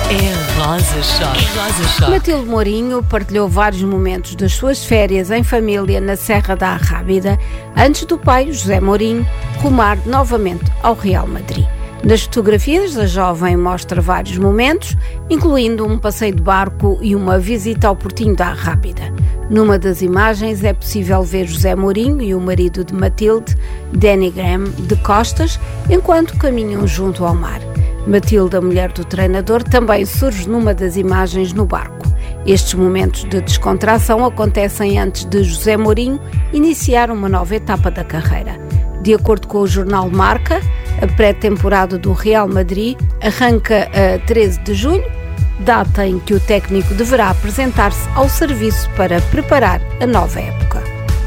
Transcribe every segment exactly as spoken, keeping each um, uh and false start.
É Rosa Choque. Rosa Choque. Matilde Mourinho partilhou vários momentos das suas férias em família na Serra da Arrábida, antes do pai, José Mourinho, rumar novamente ao Real Madrid. Nas fotografias, a jovem mostra vários momentos, incluindo um passeio de barco e uma visita ao portinho da Arrábida. Numa das imagens é possível ver José Mourinho e o marido de Matilde, Danny Graham, de costas, enquanto caminham junto ao mar. Matilde, a mulher do treinador, também surge numa das imagens no barco. Estes momentos de descontração acontecem antes de José Mourinho iniciar uma nova etapa da carreira. De acordo com o jornal Marca, a pré-temporada do Real Madrid arranca a treze de junho, data em que o técnico deverá apresentar-se ao serviço para preparar a nova época.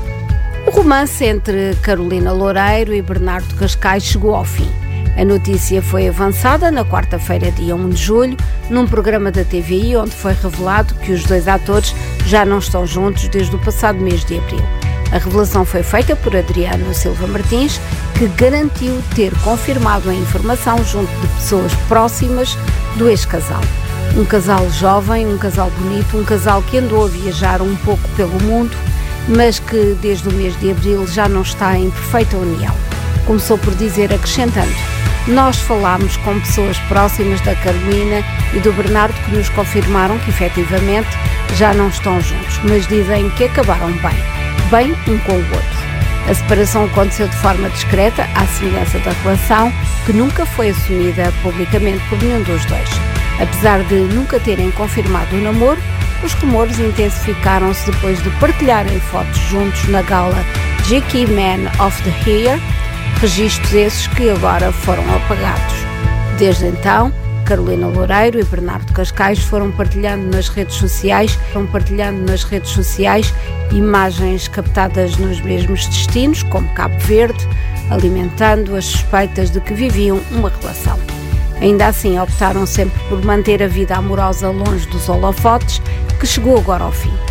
O romance entre Carolina Loureiro e Bernardo Cascais chegou ao fim. A notícia foi avançada na quarta-feira, dia um de julho, num programa da T V I, onde foi revelado que os dois atores já não estão juntos desde o passado mês de abril. A revelação foi feita por Adriano Silva Martins, que garantiu ter confirmado a informação junto de pessoas próximas do ex-casal. Um casal jovem, um casal bonito, um casal que andou a viajar um pouco pelo mundo, mas que desde o mês de abril já não está em perfeita união. Começou por dizer, acrescentando: nós falámos com pessoas próximas da Carolina e do Bernardo que nos confirmaram que efetivamente já não estão juntos, mas dizem que acabaram bem, bem um com o outro. A separação aconteceu de forma discreta, à semelhança da relação, que nunca foi assumida publicamente por nenhum dos dois. Apesar de nunca terem confirmado o namoro, os rumores intensificaram-se depois de partilharem fotos juntos na gala G Q Man of the Year, registros esses que agora foram apagados. Desde então, Carolina Loureiro e Bernardo Cascais foram partilhando nas redes sociais, foram partilhando nas redes sociais imagens captadas nos mesmos destinos, como Cabo Verde, alimentando as suspeitas de que viviam uma relação. Ainda assim, optaram sempre por manter a vida amorosa longe dos holofotes, que chegou agora ao fim.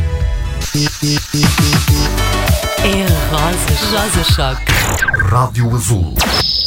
É Rosa, Rosa Choque. Rádio Azul.